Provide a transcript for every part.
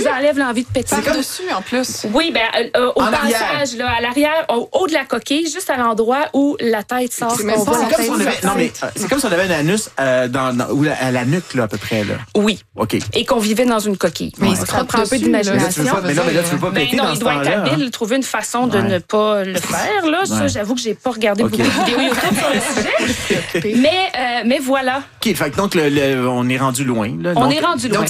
enlève l'envie de péter. Par-dessus, en plus. Oui, au passage, là, à l'arrière, au haut de la coquille, juste à l'endroit où la tête sort. C'est comme si on avait un anus à la nuque, là, à peu près. Là. Oui. OK. Et qu'on vivait dans une coquille. Mais ça prend un peu d'imagination. Mais là, tu veux pas péter dans il ce doit être temps-là. habile, trouver une façon de ne pas le faire. Là. Ça, j'avoue que j'ai pas regardé beaucoup de vidéos YouTube sur le sujet. Mais voilà. OK, fait que donc, on est rendu loin. Là. On est rendu loin. Donc,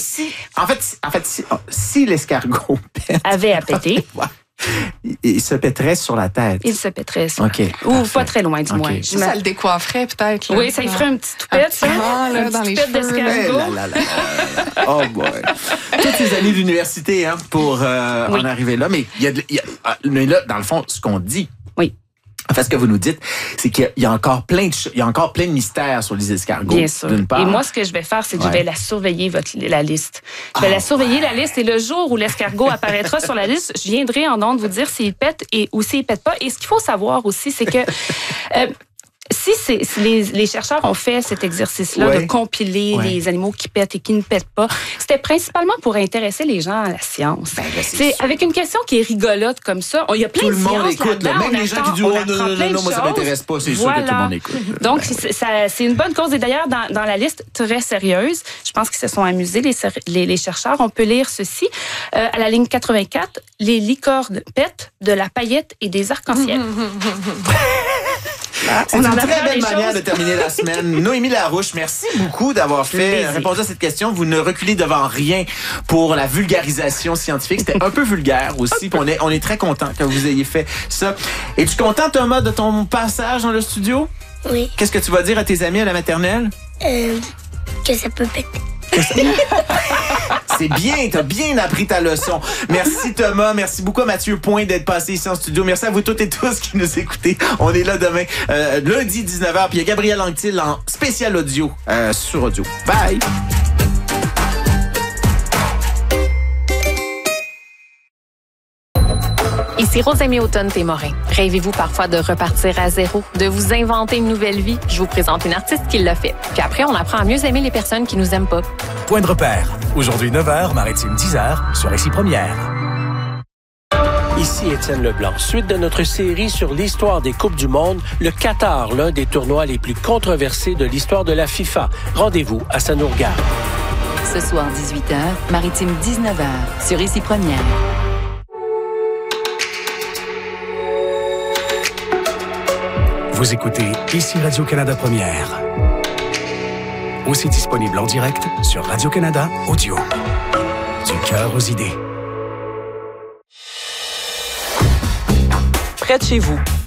si l'escargot pète... Avait à péter. Il se pèterait sur la tête. Il se pèterait sur OK. Ou pas très loin, du moins. Ça le décoifferait, peut-être. Là. Oui, ça y ferait un petit toupette, ça. Là, dans les toupette d'escargot. Oh boy. Toutes ces années d'université pour en arriver là. Mais mais là, dans le fond, ce qu'on dit... Oui. En fait, ce que vous nous dites, c'est qu'il y a encore plein de mystères sur les escargots. Bien sûr. D'une part. Et moi, ce que je vais faire, c'est que je vais la surveiller, la liste. Je vais la surveiller, la liste. Et le jour où l'escargot apparaîtra sur la liste, je viendrai en ondes vous dire s'il pète ou s'il pète pas. Et ce qu'il faut savoir aussi, c'est que... Si les chercheurs ont fait cet exercice-là de compiler les animaux qui pètent et qui ne pètent pas, c'était principalement pour intéresser les gens à la science. C'est avec une question qui est rigolote comme ça. Il y a plein de sciences. Tout le monde écoute. Même les gens qui disent non, moi ça m'intéresse pas, c'est sûr que tout le monde écoute. Donc c'est une bonne cause. Et d'ailleurs dans la liste très sérieuse, je pense qu'ils se sont amusés les chercheurs. On peut lire ceci à la ligne 84. Les licornes pètent, de la paillette et des arcs-en-ciel. C'est une très belle manière de terminer la semaine. Noémie Larouche, merci beaucoup d'avoir répondu à cette question. Vous ne reculez devant rien pour la vulgarisation scientifique. C'était un peu vulgaire aussi. On est très content que vous ayez fait ça. Es-tu content, Thomas, de ton passage dans le studio? Oui. Qu'est-ce que tu vas dire à tes amis à la maternelle? Que ça peut péter. C'est bien, t'as bien appris ta leçon. Merci Thomas, merci beaucoup à Mathieu Point d'être passé ici en studio. Merci à vous toutes et tous qui nous écoutez. On est là demain, lundi 19h. Puis il y a Gabriel Anctil en spécial audio sur Audio. Bye! Ici Rosemée Automne-Témorin. Rêvez-vous parfois de repartir à zéro, de vous inventer une nouvelle vie? Je vous présente une artiste qui l'a fait. Puis après, on apprend à mieux aimer les personnes qui nous aiment pas. Point de repère. Aujourd'hui 9h, Maritime 10h, sur Récit Première. Ici Étienne Leblanc. Suite de notre série sur l'histoire des Coupes du Monde, le Qatar, l'un des tournois les plus controversés de l'histoire de la FIFA. Rendez-vous à Sanourgard. Ce soir, 18h, Maritime 19h, sur Récit Première. Vous écoutez ici Radio-Canada Première. Aussi disponible en direct sur Radio-Canada Audio. Du cœur aux idées. Près de chez vous,